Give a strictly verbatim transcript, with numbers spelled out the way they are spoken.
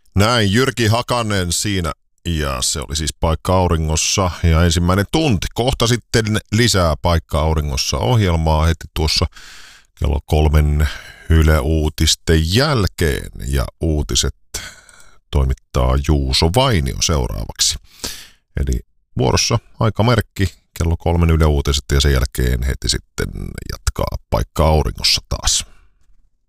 Näin Jyrki Hakanen siinä, ja se oli siis Paikka auringossa, ja ensimmäinen tunti. Kohta sitten lisää Paikka auringossa -ohjelmaa heti tuossa kello kolmen Yle Uutisten jälkeen, ja uutiset toimittaa Juuso Vainio seuraavaksi. Eli vuorossa aikamerkki, kello kolmen Yle Uutiset, ja sen jälkeen heti sitten jatkaa Paikka auringossa taas.